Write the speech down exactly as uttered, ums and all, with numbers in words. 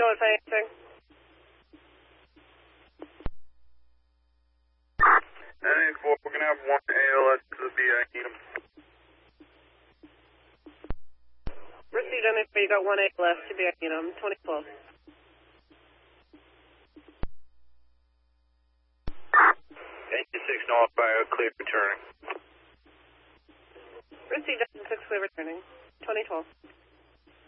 notify anything. nine eight four, we're going to have one A L S to the B I need him. Received on it, you got one A L S to be I need him, twenty twelve. eighty-six North Bio, clear returning. Received on six, clear returning, twenty twelve.